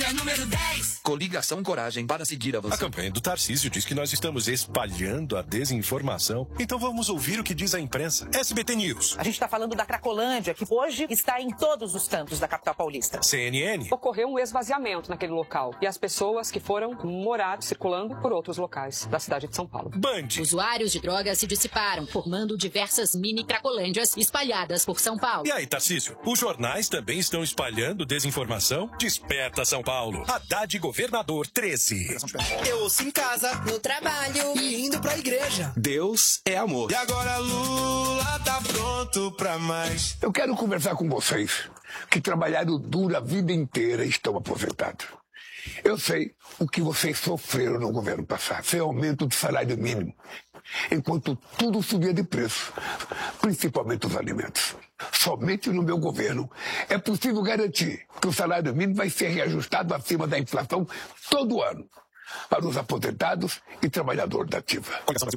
Líder número 10. Coligação Coragem para seguir a você. A campanha do Tarcísio diz que nós estamos espalhando a desinformação. Então vamos ouvir o que diz a imprensa. SBT News. A gente está falando da Cracolândia, que hoje está em todos os cantos da capital paulista. CNN. Ocorreu um esvaziamento naquele local e as pessoas que foram morar circulando por outros locais da cidade de São Paulo. Band. Usuários de drogas se dissiparam, formando diversas mini Cracolândias espalhadas por São Paulo. E aí, Tarcísio, os jornais também estão espalhando desinformação? Desperta, São Paulo. Haddad Governador 13. Eu ouço em casa, No trabalho e indo pra igreja. Deus é amor. E agora Lula tá pronto pra mais. Eu quero conversar com vocês que trabalharam duro a vida inteira e estão aposentados. Eu sei o que vocês sofreram no governo passado, sem aumento do salário mínimo, enquanto tudo subia de preço, principalmente os alimentos. Somente no meu governo é possível garantir que o salário mínimo vai ser reajustado acima da inflação todo ano para os aposentados e trabalhadores da ativa.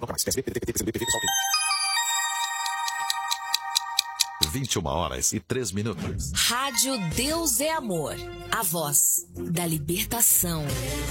21h03. Rádio Deus é Amor, a voz da libertação.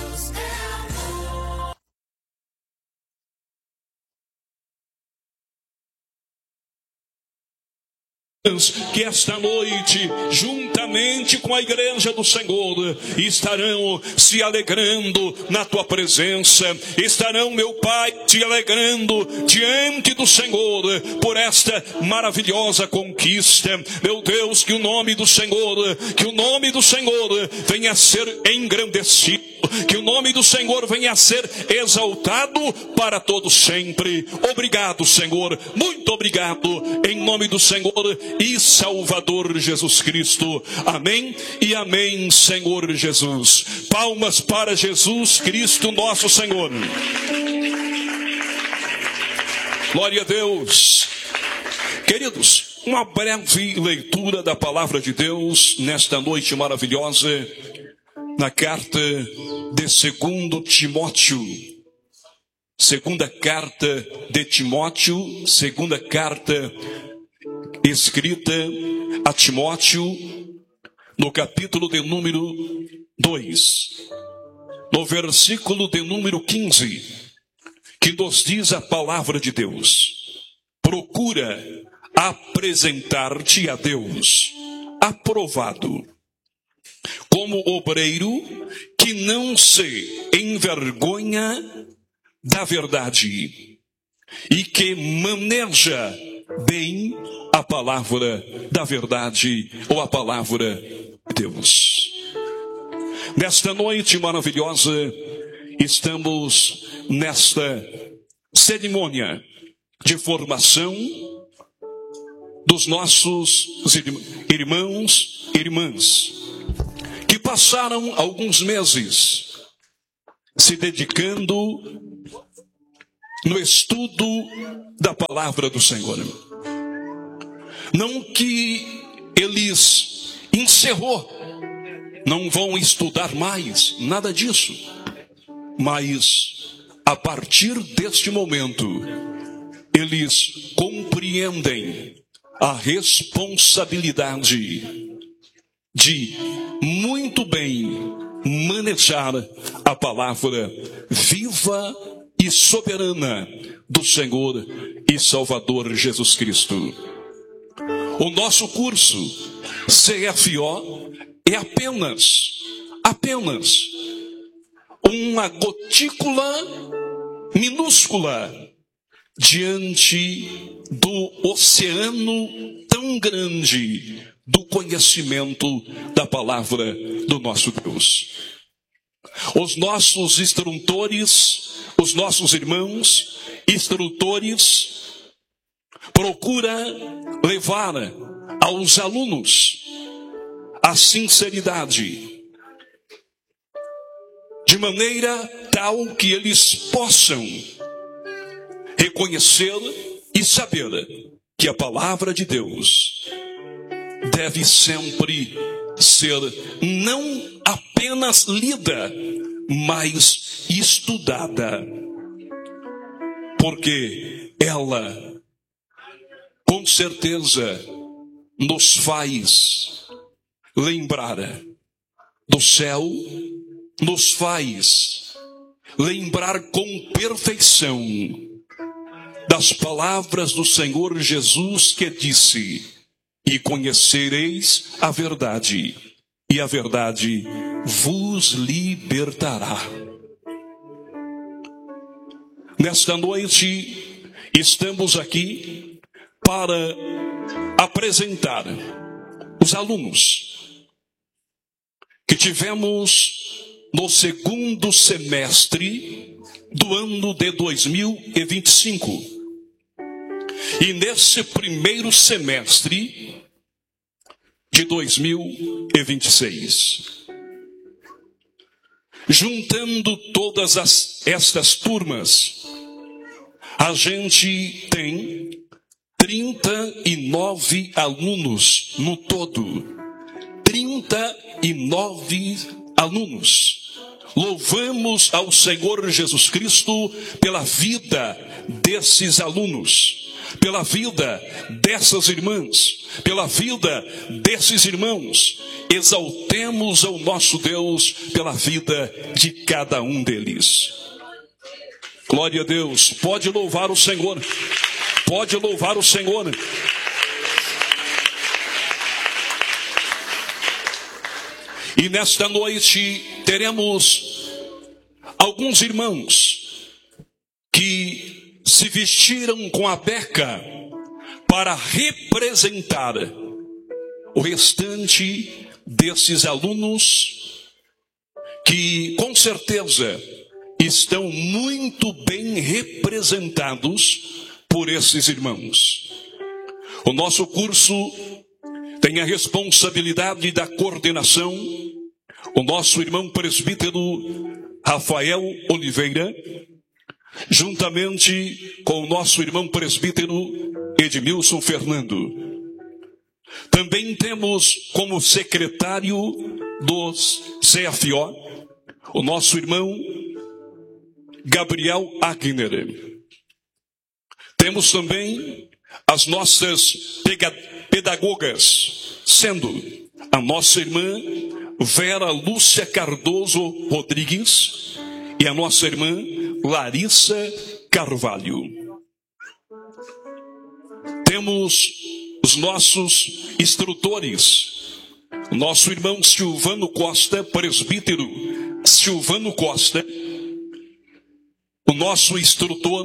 Que esta noite, juntamente com a igreja do Senhor, estarão se alegrando na tua presença, estarão, meu Pai, se alegrando diante do Senhor por esta maravilhosa conquista. Meu Deus, que o nome do Senhor venha a ser engrandecido, que o nome do Senhor venha a ser exaltado para todos sempre. Obrigado, Senhor, muito obrigado, em nome do Senhor e Salvador Jesus Cristo. Amém e amém, Senhor Jesus. Palmas para Jesus Cristo, nosso Senhor. Glória a Deus. Queridos, uma breve leitura da palavra de Deus nesta noite maravilhosa, na carta de 2 Timóteo. Segunda carta de Timóteo, segunda carta escrita a Timóteo, no capítulo de número 2, no versículo de número 15, que nos diz a palavra de Deus: procura apresentar-te a Deus aprovado, como obreiro que não se envergonha da verdade e que maneja bem a palavra da verdade, ou a palavra de Deus. Nesta noite maravilhosa, estamos nesta cerimônia de formação dos nossos irmãos e irmãs, que passaram alguns meses se dedicando no estudo da palavra do Senhor. Não que eles encerrou, não vão estudar mais, nada disso. Mas, a partir deste momento, eles compreendem a responsabilidade de muito bem manejar a palavra viva e soberana do Senhor e Salvador Jesus Cristo. O nosso curso CFO é apenas uma gotícula minúscula diante do oceano tão grande do conhecimento da palavra do nosso Deus. Os nossos instrutores, os nossos irmãos instrutores, procura levar aos alunos a sinceridade, de maneira tal que eles possam reconhecer e saber que a palavra de Deus deve sempre ser não apenas lida, mas estudada, porque ela com certeza nos faz lembrar do céu nos faz lembrar com perfeição das palavras do Senhor Jesus, que disse: e conhecereis a verdade, e a verdade vos libertará. Nesta noite, estamos aqui para apresentar os alunos que tivemos no segundo semestre do ano de 2025. E nesse primeiro semestre de 2026. Juntando todas estas turmas, a gente tem 39 alunos no todo. 39 alunos. Louvamos ao Senhor Jesus Cristo pela vida desses alunos, pela vida dessas irmãs, pela vida desses irmãos. Exaltemos ao nosso Deus pela vida de cada um deles. Glória a Deus. Pode louvar o Senhor. Pode louvar o Senhor. E nesta noite teremos alguns irmãos que se vestiram com a beca para representar o restante desses alunos que com certeza estão muito bem representados por esses irmãos. O nosso curso tem a responsabilidade da coordenação o nosso irmão presbítero Rafael Oliveira, juntamente com o nosso irmão presbítero Edmilson Fernando. Também temos como secretário dos CFO o nosso irmão Gabriel Agner. Temos também as nossas pedagogas, sendo a nossa irmã Vera Lúcia Cardoso Rodrigues e a nossa irmã Larissa Carvalho. Temos os nossos instrutores, o nosso irmão Silvano Costa, presbítero Silvano Costa, o nosso instrutor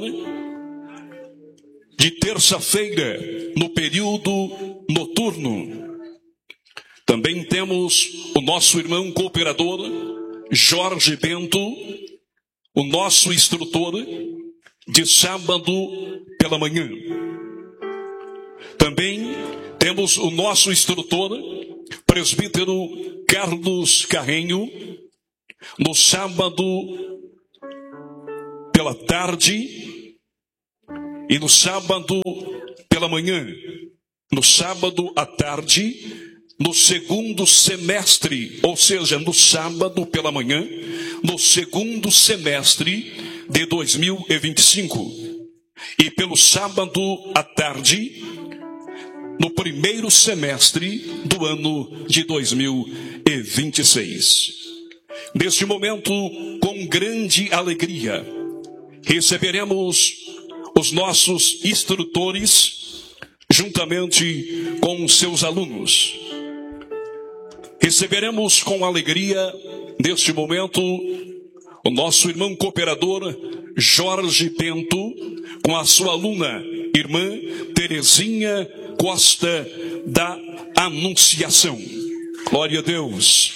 de terça-feira no período noturno. Também temos o nosso irmão cooperador Jorge Bento, o nosso instrutor de sábado pela manhã. Também temos o nosso instrutor presbítero Carlos Carrenho, no sábado pela tarde e no sábado pela manhã. No sábado à tarde, no segundo semestre, ou seja, no sábado pela manhã, no segundo semestre de 2025. E pelo sábado à tarde, no primeiro semestre do ano de 2026. Neste momento, com grande alegria, receberemos os nossos instrutores, juntamente com seus alunos. Receberemos com alegria, neste momento, o nosso irmão cooperador Jorge Bento, com a sua aluna, irmã Terezinha Costa da Anunciação. Glória a Deus.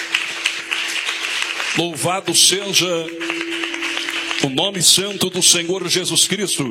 Louvado seja o nome santo do Senhor Jesus Cristo.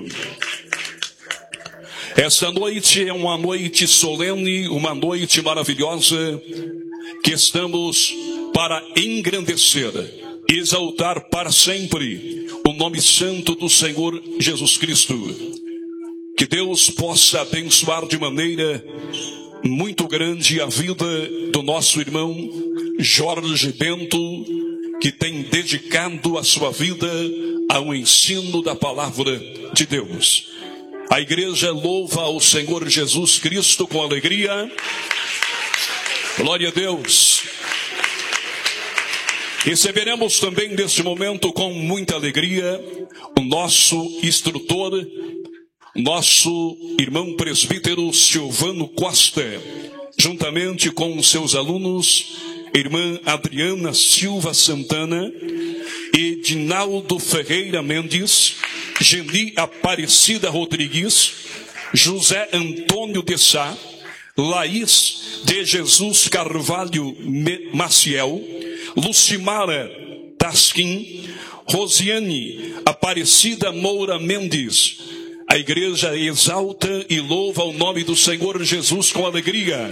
Esta noite é uma noite solene, uma noite maravilhosa, que estamos para engrandecer, exaltar para sempre o nome santo do Senhor Jesus Cristo. Que Deus possa abençoar de maneira muito grande a vida do nosso irmão Jorge Bento, que tem dedicado a sua vida ao ensino da palavra de Deus. A igreja louva ao Senhor Jesus Cristo com alegria. Glória a Deus. Receberemos também neste momento com muita alegria o nosso instrutor, nosso irmão presbítero Silvano Costa, juntamente com seus alunos, irmã Adriana Silva Santana, Edinaldo Ferreira Mendes, Geni Aparecida Rodrigues, José Antônio de Sá, Laís de Jesus Carvalho Maciel, Lucimara Tasquim, Rosiane Aparecida Moura Mendes. A igreja exalta e louva o nome do Senhor Jesus com alegria.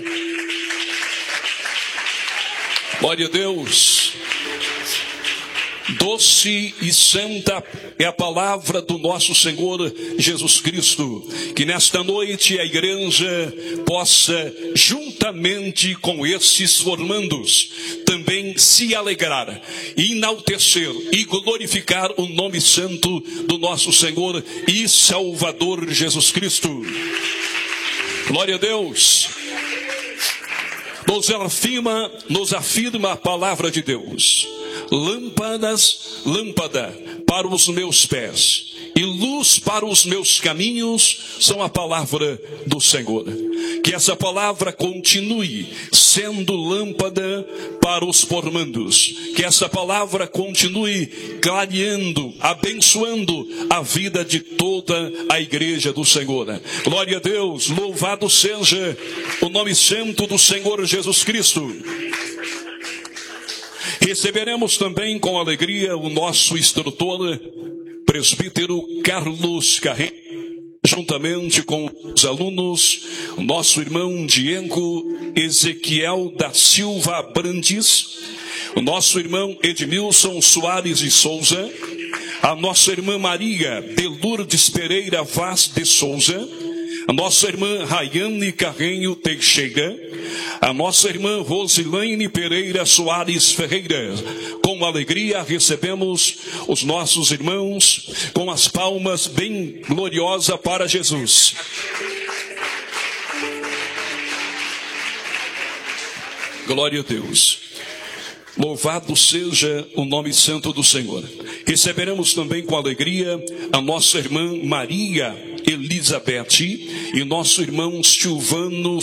Glória a Deus. Doce e santa é a palavra do nosso Senhor Jesus Cristo. Que nesta noite a igreja possa, juntamente com esses formandos, também se alegrar, enaltecer e glorificar o nome santo do nosso Senhor e Salvador Jesus Cristo. Glória a Deus. Nos afirma a palavra de Deus. Lâmpada para os meus pés e luz para os meus caminhos são a palavra do Senhor. Que essa palavra continue sendo lâmpada para os formandos. Que essa palavra continue clareando, abençoando a vida de toda a igreja do Senhor. Glória a Deus, louvado seja o nome santo do Senhor Jesus Cristo. Receberemos também com alegria o nosso instrutor, presbítero Carlos Carreira, juntamente com os alunos, o nosso irmão Diego Ezequiel da Silva Brandes, o nosso irmão Edmilson Soares de Souza, a nossa irmã Maria de Lourdes Pereira Vaz de Souza, a nossa irmã Rayane Carrenho Teixeira, a nossa irmã Rosilaine Pereira Soares Ferreira. Com alegria recebemos os nossos irmãos com as palmas bem gloriosas para Jesus. Glória a Deus. Louvado seja o nome santo do Senhor. Receberemos também com alegria a nossa irmã Maria Elizabeth e nosso irmão Silvano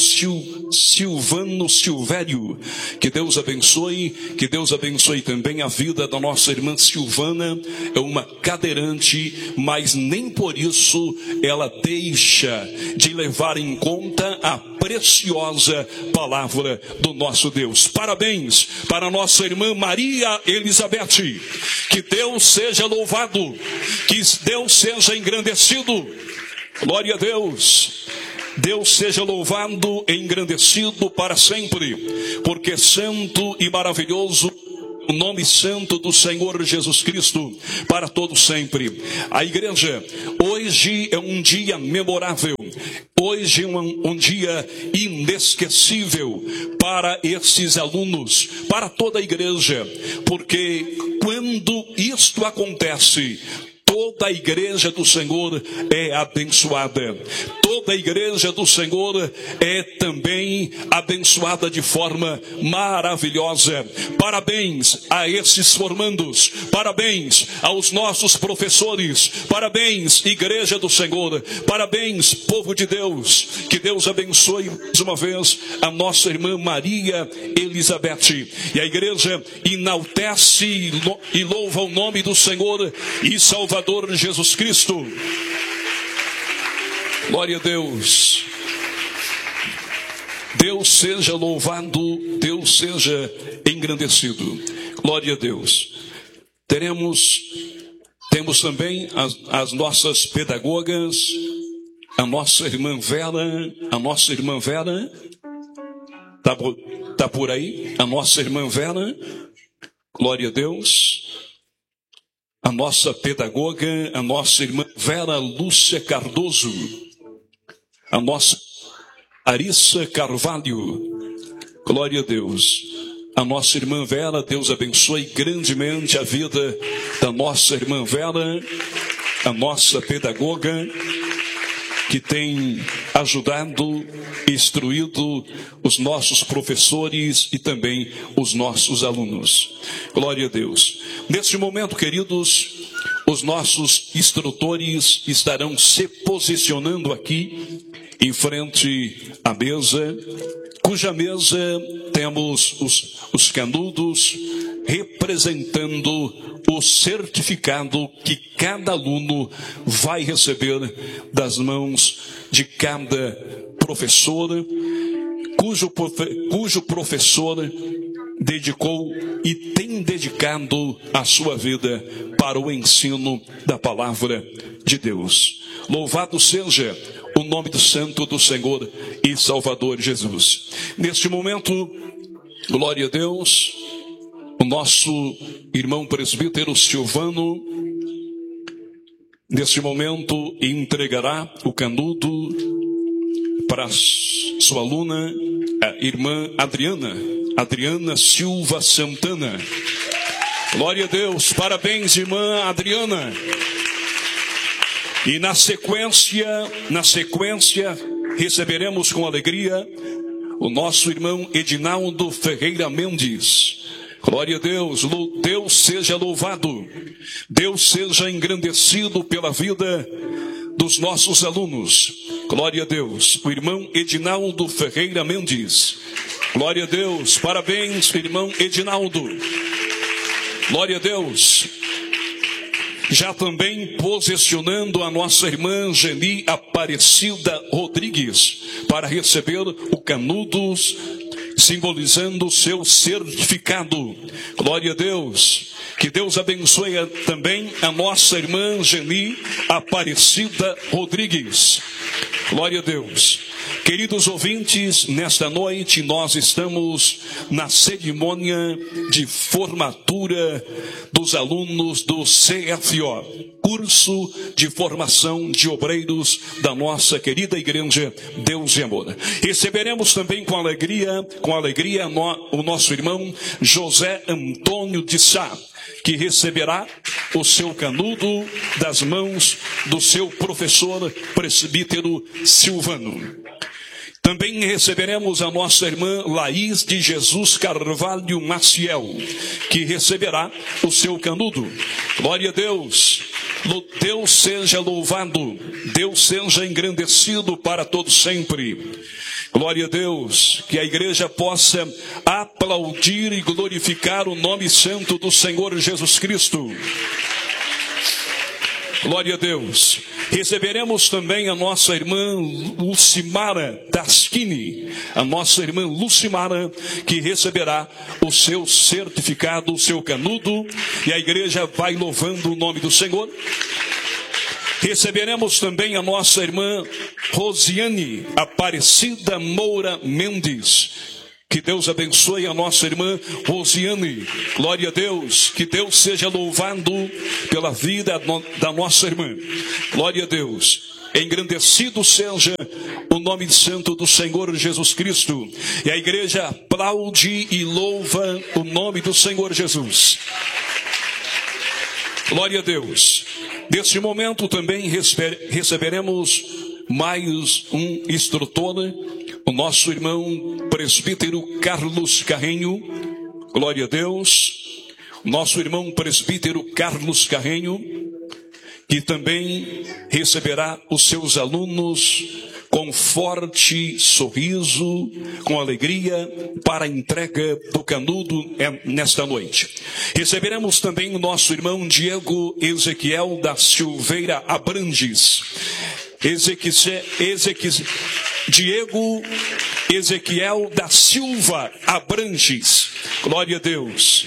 Silvério. Que Deus abençoe também a vida da nossa irmã Silvana. É uma cadeirante, mas nem por isso ela deixa de levar em conta a preciosa palavra do nosso Deus. Parabéns para a nossa irmã Maria Elizabeth. Que Deus seja louvado, que Deus seja engrandecido. Glória a Deus. Deus seja louvado e engrandecido para sempre, porque santo e maravilhoso o nome santo do Senhor Jesus Cristo para todo sempre. A igreja, hoje é um dia memorável, hoje é um dia inesquecível para esses alunos, para toda a igreja, porque quando isto acontece, toda a igreja do Senhor é abençoada. Toda a igreja do Senhor é também abençoada de forma maravilhosa. Parabéns a esses formandos. Parabéns aos nossos professores. Parabéns, igreja do Senhor. Parabéns, povo de Deus. Que Deus abençoe mais uma vez a nossa irmã Maria Elizabeth. E a igreja enaltece e louva o nome do Senhor e Salvador Jesus Cristo. Glória a Deus. Deus seja louvado, Deus seja engrandecido. Glória a Deus. Temos também as nossas pedagogas, a nossa irmã Vera, tá por aí, a nossa irmã Vera. Glória a Deus. A nossa pedagoga, a nossa irmã Vera Lúcia Cardoso, a nossa Arissa Carvalho. Glória a Deus. A nossa irmã Vera, Deus abençoe grandemente a vida da nossa irmã Vera, a nossa pedagoga, que tem ajudado, instruído os nossos professores e também os nossos alunos. Glória a Deus. Neste momento, queridos, os nossos instrutores estarão se posicionando aqui em frente à mesa, cuja mesa temos os canudos representando o certificado que cada aluno vai receber das mãos de cada professor, cujo professor dedicou e tem dedicado a sua vida para o ensino da palavra de Deus. Louvado seja o nome do Santo do Senhor e Salvador Jesus. Neste momento, glória a Deus, o nosso irmão presbítero Silvano, neste momento, entregará o canudo para sua aluna, a irmã Adriana Silva Santana. Glória a Deus, parabéns, irmã Adriana. E na sequência, receberemos com alegria o nosso irmão Edinaldo Ferreira Mendes. Glória a Deus, Deus seja louvado, Deus seja engrandecido pela vida dos nossos alunos. Glória a Deus, o irmão Edinaldo Ferreira Mendes. Glória a Deus, parabéns, irmão Edinaldo. Glória a Deus. Já também posicionando a nossa irmã Geni Aparecida Rodrigues para receber o canudo, simbolizando o seu certificado. Glória a Deus. Que Deus abençoe também a nossa irmã Geni Aparecida Rodrigues. Glória a Deus. Queridos ouvintes, nesta noite nós estamos na cerimônia de formatura dos alunos do CFO, curso de formação de obreiros da nossa querida igreja Deus e Amor. Receberemos também com alegria o nosso irmão José Antônio de Sá, que receberá o seu canudo das mãos do seu professor presbítero Silvano. Também receberemos a nossa irmã Laís de Jesus Carvalho Maciel, que receberá o seu canudo. Glória a Deus. Deus seja louvado, Deus seja engrandecido para todo sempre. Glória a Deus, que a igreja possa aplaudir e glorificar o nome santo do Senhor Jesus Cristo. Glória a Deus. Receberemos também a nossa irmã Lucimara Taschini, a nossa irmã Lucimara, que receberá o seu certificado, o seu canudo, e a igreja vai louvando o nome do Senhor. Receberemos também a nossa irmã Rosiane Aparecida Moura Mendes. Que Deus abençoe a nossa irmã Rosiane. Glória a Deus. Que Deus seja louvado pela vida da nossa irmã. Glória a Deus. Engrandecido seja o nome santo do Senhor Jesus Cristo. E a igreja aplaude e louva o nome do Senhor Jesus. Glória a Deus. Neste momento também receberemos mais um instrutor, o nosso irmão presbítero Carlos Carrenho. Glória a Deus. Nosso irmão presbítero Carlos Carrenho, que também receberá os seus alunos com forte sorriso, com alegria, para a entrega do canudo nesta noite. Receberemos também o nosso irmão Diego Ezequiel da Silveira Abranges. Diego Ezequiel da Silva Abranges. Glória a Deus.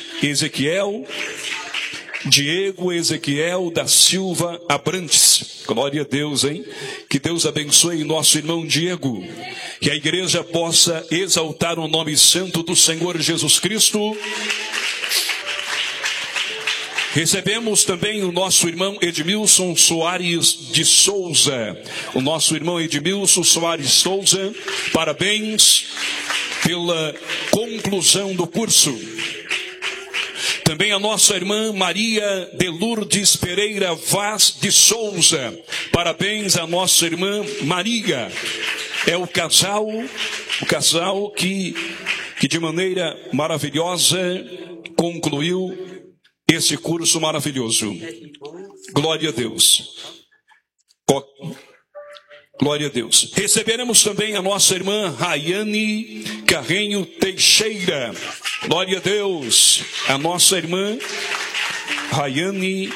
Diego Ezequiel da Silva Abrantes. Glória a Deus, hein? Que Deus abençoe nosso irmão Diego. Que a igreja possa exaltar o nome santo do Senhor Jesus Cristo. Recebemos também o nosso irmão Edmilson Soares de Souza. O nosso irmão Edmilson Soares Souza, parabéns pela conclusão do curso. Também a nossa irmã Maria de Lourdes Pereira Vaz de Souza. Parabéns à nossa irmã Maria. É o casal que de maneira maravilhosa concluiu esse curso maravilhoso. Glória a Deus. Glória a Deus. Receberemos também a nossa irmã Rayane Carrenho Teixeira. Glória a Deus. A nossa irmã Rayane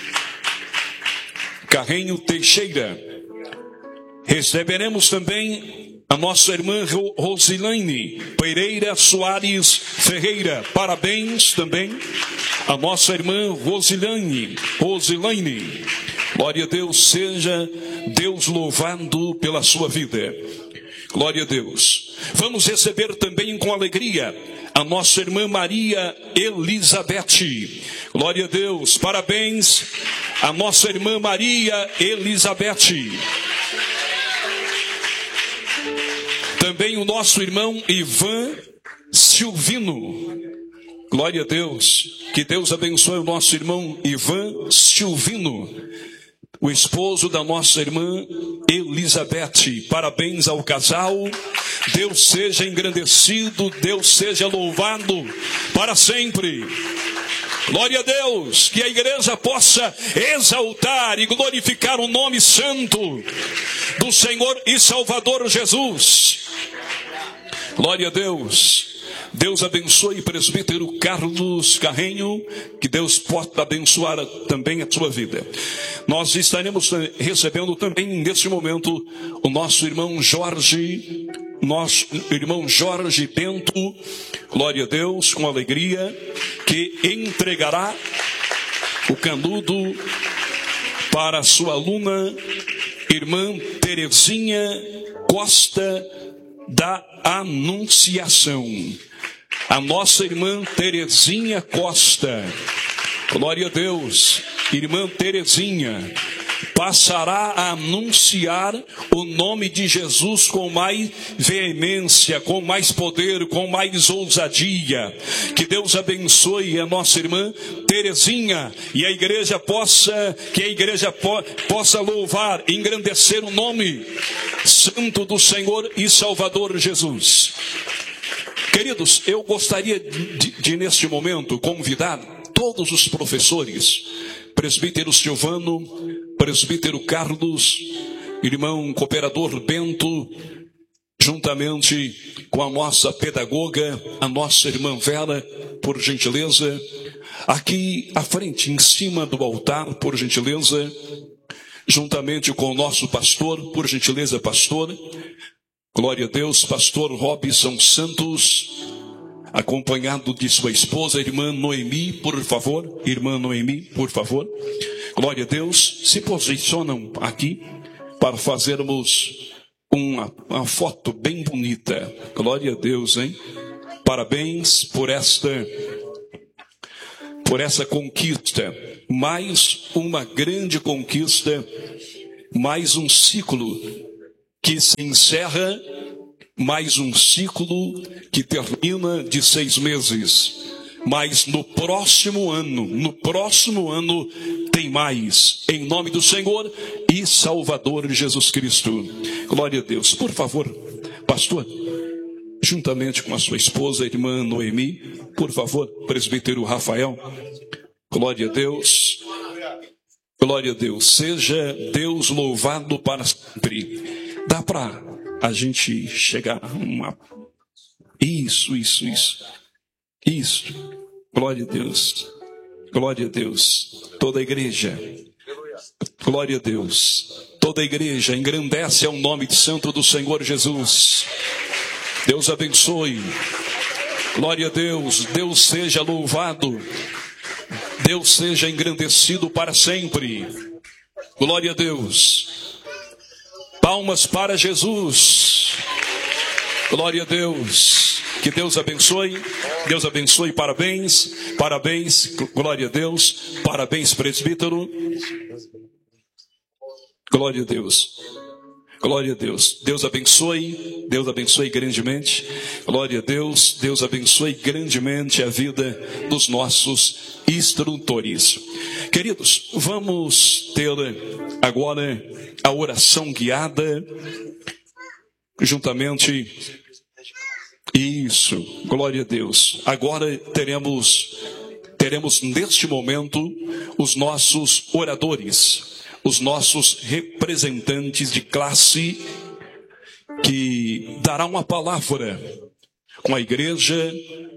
Carrenho Teixeira. Receberemos também a nossa irmã Rosilane Pereira Soares Ferreira. Parabéns também a nossa irmã Rosilane. Glória a Deus, seja Deus louvado pela sua vida. Glória a Deus. Vamos receber também com alegria a nossa irmã Maria Elizabeth. Glória a Deus. Parabéns a nossa irmã Maria Elizabeth. Também o nosso irmão Ivan Silvino. Glória a Deus. Que Deus abençoe o nosso irmão Ivan Silvino, o esposo da nossa irmã Elizabeth. Parabéns ao casal. Deus seja engrandecido, Deus seja louvado para sempre. Glória a Deus. Que a igreja possa exaltar e glorificar o nome santo do Senhor e Salvador Jesus. Glória a Deus. Deus abençoe o presbítero Carlos Carrenho, que Deus possa abençoar também a sua vida. Nós estaremos recebendo também neste momento o nosso irmão Jorge Bento, glória a Deus, com alegria, que entregará o canudo para a sua aluna, irmã Terezinha Costa da Anunciação. A nossa irmã Terezinha Costa, glória a Deus, irmã Terezinha, passará a anunciar o nome de Jesus com mais veemência, com mais poder, com mais ousadia. Que Deus abençoe a nossa irmã Terezinha e a igreja possa louvar, engrandecer o nome santo do Senhor e Salvador Jesus. Queridos, eu gostaria de neste momento convidar todos os professores, presbítero Silvano, presbítero Carlos, irmão cooperador Bento, juntamente com a nossa pedagoga, a nossa irmã Vera, por gentileza, aqui à frente, em cima do altar, por gentileza, juntamente com o nosso pastor, por gentileza, pastor. Glória a Deus, pastor Robson Santos, acompanhado de sua esposa, irmã Noemi, por favor. Irmã Noemi, por favor. Glória a Deus. Se posicionam aqui para fazermos uma foto bem bonita. Glória a Deus, hein? Parabéns por essa conquista. Mais uma grande conquista, mais um ciclo que se encerra, mais um ciclo que termina de 6 meses. Mas no próximo ano tem mais, em nome do Senhor e Salvador Jesus Cristo. Glória a Deus. Por favor, pastor, juntamente com a sua esposa, a irmã Noemi, por favor, presbítero Rafael. Glória a Deus. Glória a Deus. Seja Deus louvado para sempre. Dá para a gente chegar a uma... Isso. Glória a Deus. Glória a Deus. Toda a igreja. Glória a Deus. Toda a igreja engrandece ao nome santo do Senhor Jesus. Deus abençoe. Glória a Deus. Deus seja louvado. Deus seja engrandecido para sempre. Glória a Deus. Palmas para Jesus. Glória a Deus. Que Deus abençoe. Deus abençoe. Parabéns. Glória a Deus. Parabéns, presbítero. Glória a Deus. Glória a Deus. Deus abençoe grandemente. Glória a Deus. Deus abençoe grandemente a vida dos nossos instrutores. Queridos, vamos ter agora a oração guiada, juntamente. Isso, glória a Deus. Agora teremos neste momento os nossos oradores, os nossos representantes de classe, que dará uma palavra com a igreja,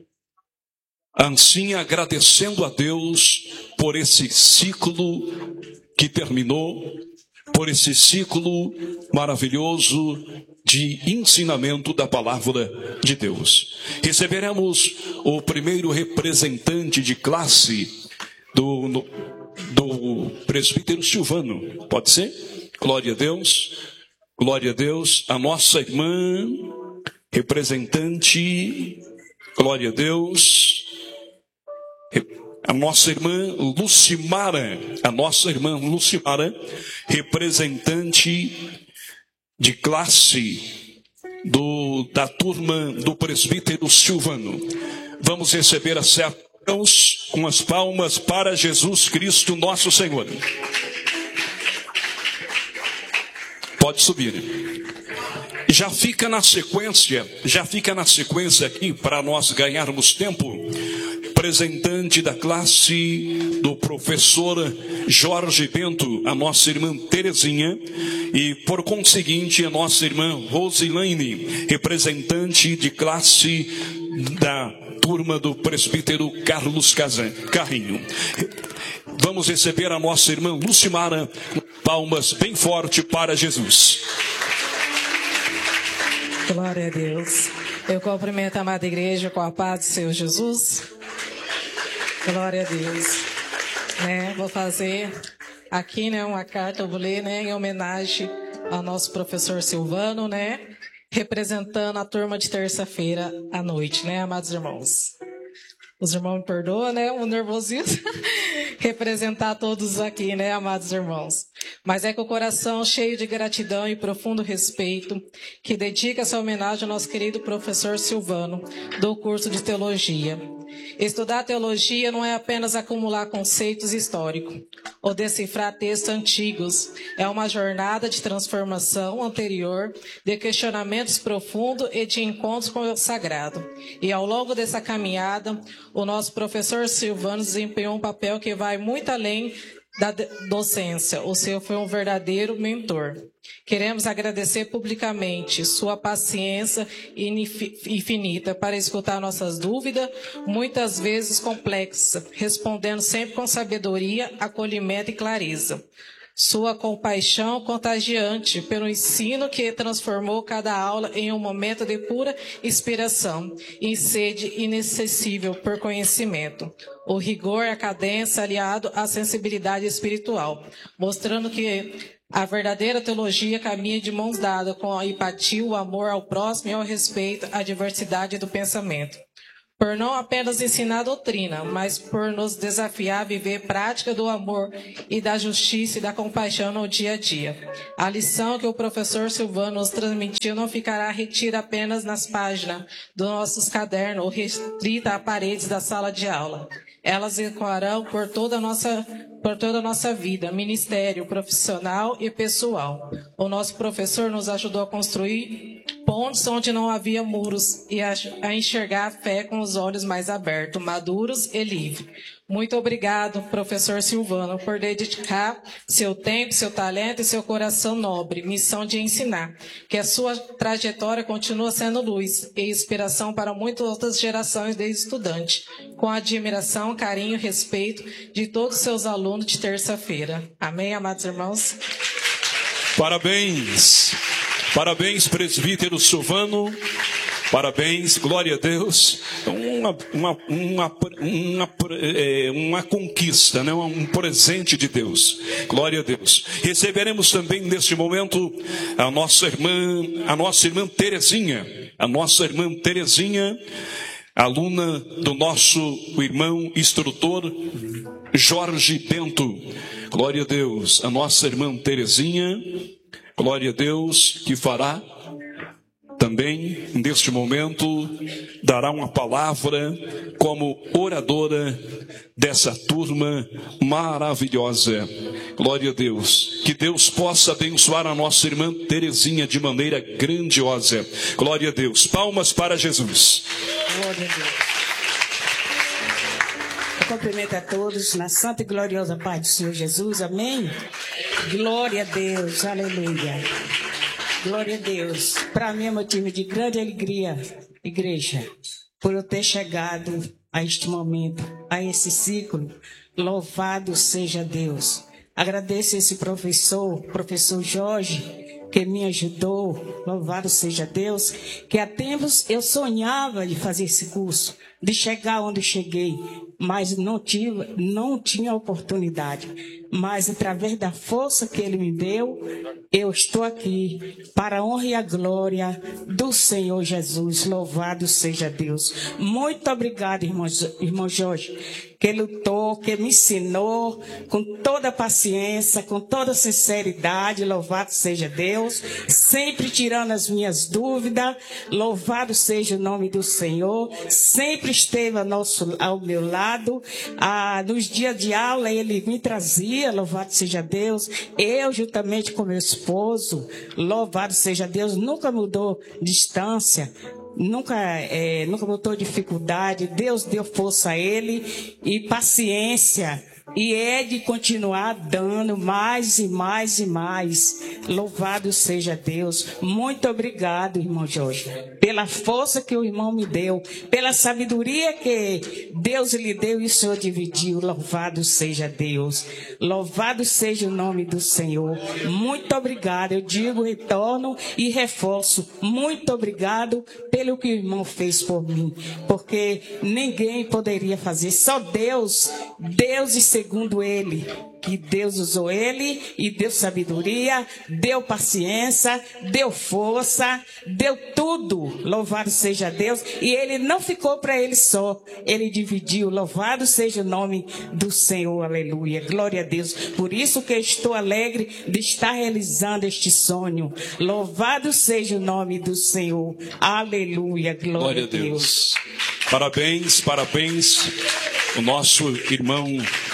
assim agradecendo a Deus por esse ciclo que terminou, por esse ciclo maravilhoso de ensinamento da palavra de Deus. Receberemos o primeiro representante de classe do presbítero Silvano. Pode ser? Glória a Deus. Glória a Deus. A nossa irmã representante. Glória a Deus. A nossa irmã Lucimara, representante de classe da turma do presbítero Silvano. Vamos receber a servos com as palmas para Jesus Cristo, nosso Senhor. Pode subir. Já fica na sequência aqui, para nós ganharmos tempo, representante da classe do professor Jorge Bento, a nossa irmã Terezinha, e por conseguinte a nossa irmã Rosilane, representante de classe da turma do presbítero Carlos Carrinho. Vamos receber a nossa irmã Lucimara, palmas bem forte para Jesus. Glória a Deus. Eu cumprimento a amada igreja com a paz do Senhor Jesus. Glória a Deus. Vou fazer aqui, uma carta, eu vou ler, em homenagem ao nosso professor Silvano, representando a turma de terça-feira à noite, amados irmãos. Os irmãos me perdoam, o nervosismo, representar todos aqui, amados irmãos. Mas é com o coração cheio de gratidão e profundo respeito que dedica essa homenagem ao nosso querido professor Silvano, do curso de teologia. Estudar teologia não é apenas acumular conceitos históricos ou decifrar textos antigos. É uma jornada de transformação anterior, de questionamentos profundos e de encontros com o sagrado. E ao longo dessa caminhada, o nosso professor Silvano desempenhou um papel que vai muito além da docência. O senhor foi um verdadeiro mentor. Queremos agradecer publicamente sua paciência infinita para escutar nossas dúvidas, muitas vezes complexas, respondendo sempre com sabedoria, acolhimento e clareza. Sua compaixão contagiante pelo ensino que transformou cada aula em um momento de pura inspiração e sede inacessível por conhecimento. O rigor, a cadência aliado à sensibilidade espiritual, mostrando que a verdadeira teologia caminha de mãos dadas com a empatia, o amor ao próximo e ao respeito à diversidade do pensamento. Por não apenas ensinar a doutrina, mas por nos desafiar a viver prática do amor e da justiça e da compaixão no dia a dia. A lição que o professor Silvano nos transmitiu não ficará retida apenas nas páginas dos nossos cadernos ou restrita a paredes da sala de aula. Elas ecoarão por toda a nossa vida, ministério, profissional e pessoal. O nosso professor nos ajudou a construir pontes onde não havia muros e a enxergar a fé com os olhos mais abertos, maduros e livres. Muito obrigado, professor Silvano, por dedicar seu tempo, seu talento e seu coração nobre, missão de ensinar. Que a sua trajetória continue sendo luz e inspiração para muitas outras gerações de estudantes, com admiração, carinho e respeito de todos os seus alunos de terça-feira. Amém, amados irmãos? Parabéns. Parabéns, presbítero Silvano. Parabéns, glória a Deus. Uma conquista, um presente de Deus. Glória a Deus. Receberemos também neste momento a nossa irmã Terezinha. A nossa irmã Terezinha, aluna do nosso irmão instrutor Jorge Bento. Glória a Deus. A nossa irmã Terezinha, glória a Deus, que fará também, neste momento, dará uma palavra como oradora dessa turma maravilhosa. Glória a Deus. Que Deus possa abençoar a nossa irmã Terezinha de maneira grandiosa. Glória a Deus. Palmas para Jesus. Glória a Deus. Eu cumprimento a todos na santa e gloriosa paz do Senhor Jesus. Amém? Glória a Deus. Aleluia. Glória a Deus. Para mim é motivo de grande alegria, igreja, por eu ter chegado a este momento, a esse ciclo. Louvado seja Deus. Agradeço esse professor Jorge, que me ajudou. Louvado seja Deus, que há tempos eu sonhava de fazer esse curso, de chegar onde cheguei, mas não tinha oportunidade. Mas através da força que Ele me deu, eu estou aqui para a honra e a glória do Senhor Jesus. Louvado seja Deus. Muito obrigado, irmão Jorge, que lutou, que me ensinou com toda a paciência, com toda a sinceridade. Louvado seja Deus, sempre tirando as minhas dúvidas. Louvado seja o nome do Senhor. Sempre esteve ao meu lado. Nos dias de aula ele me trazia. Louvado seja Deus. Eu, juntamente com meu esposo, louvado seja Deus, nunca mudou distância. Nunca botou dificuldade. Deus deu força a ele e paciência. E é de continuar dando mais e mais e mais. Louvado seja Deus. Muito obrigado, irmão Jorge, pela força que o irmão me deu, pela sabedoria que Deus lhe deu e o Senhor dividiu. Louvado seja Deus. Louvado seja o nome do Senhor. Muito obrigado. Eu digo, retorno e reforço. Muito obrigado pelo que o irmão fez por mim, porque ninguém poderia fazer, só Deus. Deus, e segundo ele, que Deus usou ele e deu sabedoria, deu paciência, deu força, deu tudo. Louvado seja Deus. E ele não ficou para ele só, ele dividiu. Louvado seja o nome do Senhor. Aleluia. Glória a Deus. Por isso que eu estou alegre de estar realizando este sonho. Louvado seja o nome do Senhor. Aleluia. Glória a Deus. Parabéns, parabéns. O nosso irmão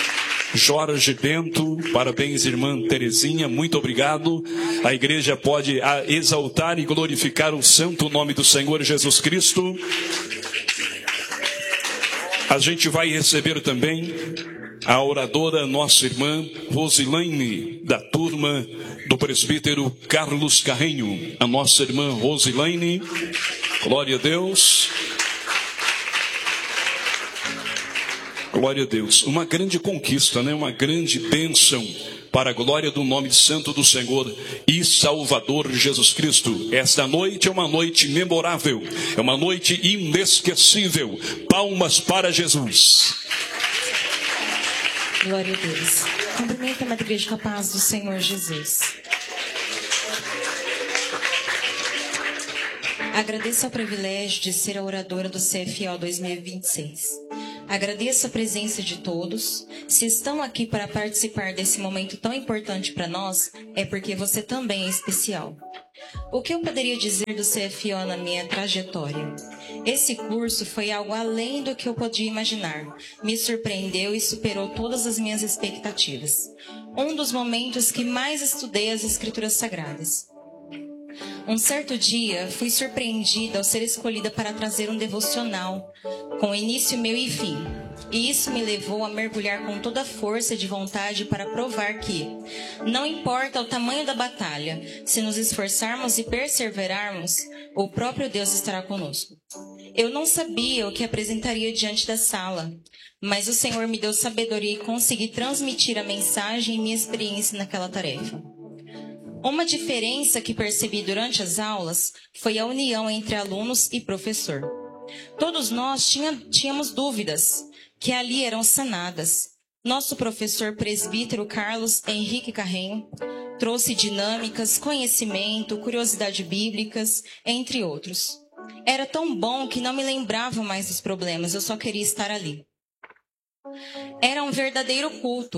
Jorge Bento, parabéns, irmã Terezinha, muito obrigado. A igreja pode exaltar e glorificar o santo nome do Senhor Jesus Cristo. A gente vai receber também a oradora, nossa irmã Rosilaine, da turma do presbítero Carlos Carrenho. A nossa irmã Rosilaine, glória a Deus. Glória a Deus. Uma grande conquista, né? Uma grande bênção para a glória do nome santo do Senhor e Salvador Jesus Cristo. Esta noite é uma noite memorável, é uma noite inesquecível. Palmas para Jesus. Glória a Deus. Cumprimento a Madre Igreja com a paz do Senhor Jesus. Agradeço o privilégio de ser a oradora do CFO 2026. Agradeço a presença de todos. Se estão aqui para participar desse momento tão importante para nós, é porque você também é especial. O que eu poderia dizer do CFO na minha trajetória? Esse curso foi algo além do que eu podia imaginar. Me surpreendeu e superou todas as minhas expectativas. Um dos momentos que mais estudei as Escrituras Sagradas. Um certo dia, fui surpreendida ao ser escolhida para trazer um devocional, com início, meio e fim. E isso me levou a mergulhar com toda a força de vontade para provar que, não importa o tamanho da batalha, se nos esforçarmos e perseverarmos, o próprio Deus estará conosco. Eu não sabia o que apresentaria diante da sala, mas o Senhor me deu sabedoria e consegui transmitir a mensagem e minha experiência naquela tarefa. Uma diferença que percebi durante as aulas foi a união entre alunos e professor. Todos nós tínhamos dúvidas, que ali eram sanadas. Nosso professor presbítero Carlos Henrique Carrenho trouxe dinâmicas, conhecimento, curiosidade bíblicas, entre outros. Era tão bom que não me lembrava mais dos problemas, eu só queria estar ali. Era um verdadeiro culto.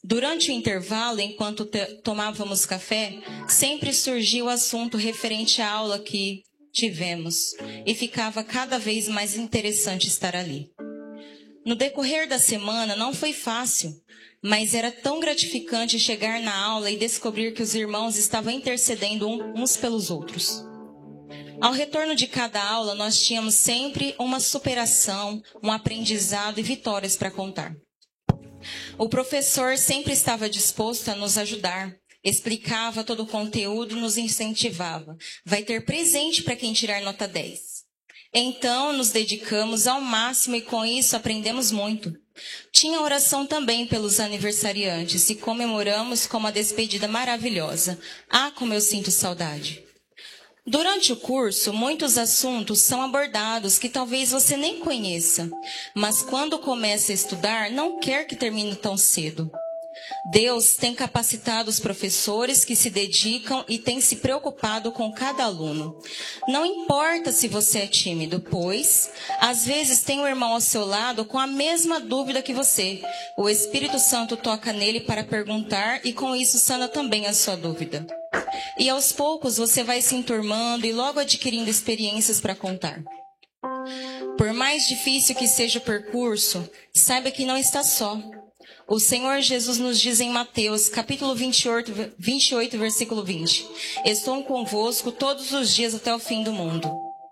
Durante o intervalo, enquanto tomávamos café, sempre surgia o assunto referente à aula que tivemos e ficava cada vez mais interessante estar ali. No decorrer da semana não foi fácil, mas era tão gratificante chegar na aula e descobrir que os irmãos estavam intercedendo uns pelos outros. Ao retorno de cada aula, nós tínhamos sempre uma superação, um aprendizado e vitórias para contar. O professor sempre estava disposto a nos ajudar, explicava todo o conteúdo e nos incentivava. Vai ter presente para quem tirar nota 10. Então, nos dedicamos ao máximo e com isso aprendemos muito. Tinha oração também pelos aniversariantes e comemoramos com uma despedida maravilhosa. Ah, como eu sinto saudade. Durante o curso, muitos assuntos são abordados que talvez você nem conheça, mas quando começa a estudar, não quer que termine tão cedo. Deus tem capacitado os professores que se dedicam e tem se preocupado com cada aluno. Não importa se você é tímido, pois, às vezes tem um irmão ao seu lado com a mesma dúvida que você. O Espírito Santo toca nele para perguntar e com isso sana também a sua dúvida. E aos poucos você vai se enturmando e logo adquirindo experiências para contar. Por mais difícil que seja o percurso, saiba que não está só. O Senhor Jesus nos diz em Mateus, capítulo 28, versículo 20. Estou convosco todos os dias até o fim do mundo.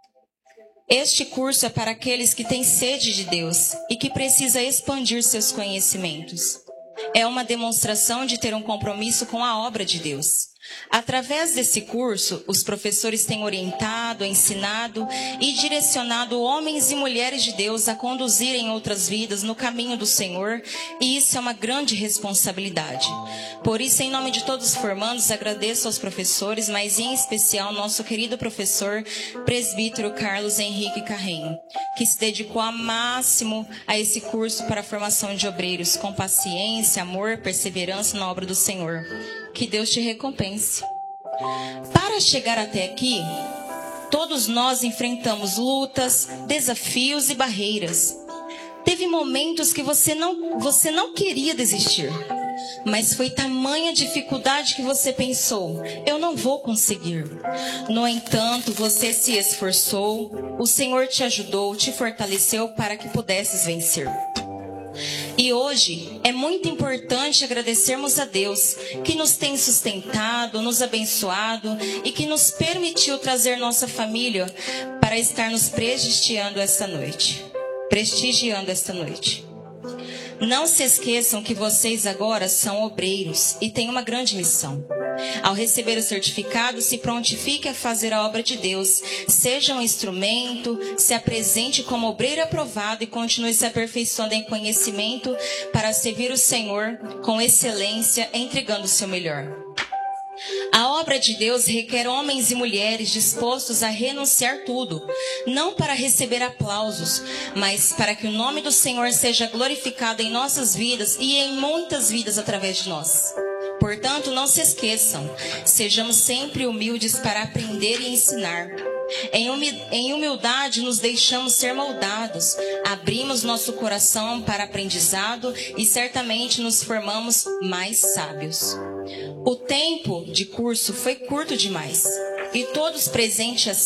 Este curso é para aqueles que têm sede de Deus e que precisa expandir seus conhecimentos. É uma demonstração de ter um compromisso com a obra de Deus. Através desse curso, os professores têm orientado, ensinado e direcionado homens e mulheres de Deus a conduzirem outras vidas no caminho do Senhor, e isso é uma grande responsabilidade. Por isso, em nome de todos os formandos, agradeço aos professores, mas em especial nosso querido professor, presbítero Carlos Henrique Carrenho, que se dedicou ao máximo a esse curso para a formação de obreiros, com paciência, amor, perseverança na obra do Senhor. Que Deus te recompense. Para chegar até aqui, todos nós enfrentamos lutas, desafios e barreiras. Teve momentos que você não queria desistir, mas foi tamanha dificuldade que você pensou, eu não vou conseguir. No entanto, você se esforçou, o Senhor te ajudou, te fortaleceu para que pudesses vencer. E hoje é muito importante agradecermos a Deus que nos tem sustentado, nos abençoado e que nos permitiu trazer nossa família para estar nos prestigiando esta noite. Não se esqueçam que vocês agora são obreiros e têm uma grande missão. Ao receber o certificado, se prontifique a fazer a obra de Deus. Seja um instrumento, se apresente como obreiro aprovado e continue se aperfeiçoando em conhecimento para servir o Senhor com excelência, entregando o seu melhor. A obra de Deus requer homens e mulheres dispostos a renunciar tudo, não para receber aplausos, mas para que o nome do Senhor seja glorificado em nossas vidas e em muitas vidas através de nós. Portanto, não se esqueçam, sejamos sempre humildes para aprender e ensinar. Em humildade nos deixamos ser moldados, abrimos nosso coração para aprendizado e certamente nos formamos mais sábios. O tempo de curso foi curto demais e todos presentes